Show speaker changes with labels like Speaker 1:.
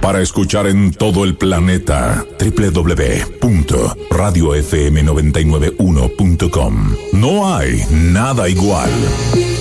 Speaker 1: para escuchar en todo el planeta. www.radiofm991.com. No hay nada igual.